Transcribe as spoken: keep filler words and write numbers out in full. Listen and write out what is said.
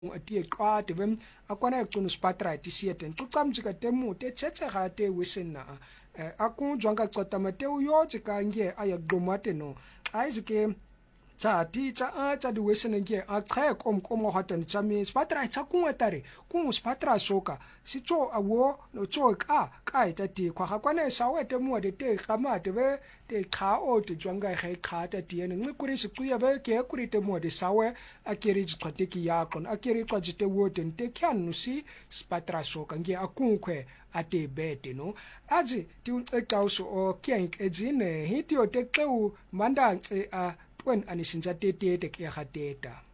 tie qwate vem akwana ecunu spatra tisiete ncucamjika temu te tsetega te wisena aku jwanga qota mateu yo tsika nge aya glomate no aizike tsa ti tsa a tsa di wisena nge a tsa kom kom hatan tsami spatra tsa kungatare ku spatra soka si cho awo no cho ka ka ta ti kwa kwana sawe temu de te kamate ve te kha o te jwanga ge kha ta ti ne ngikuri si kuya ve ke kuri temu de sawe akeri jqateki yakon akeri qajite woten te kyan nusi spatra soka nge akunkwe ate bete no aji ti uncekawuso o kyank edzine hiti o tekeu manda a twen anisinza tete te ke gateta